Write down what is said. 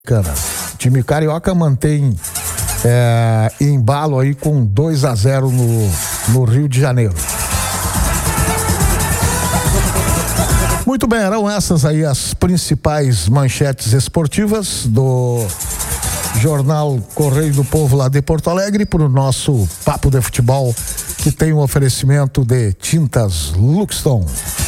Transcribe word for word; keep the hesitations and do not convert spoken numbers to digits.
O time carioca mantém é, embalo aí com dois a zero no, no Rio de Janeiro. Muito bem, eram essas aí as principais manchetes esportivas do Jornal Correio do Povo lá de Porto Alegre para o nosso Papo de Futebol, que tem um oferecimento de Tintas Luxton.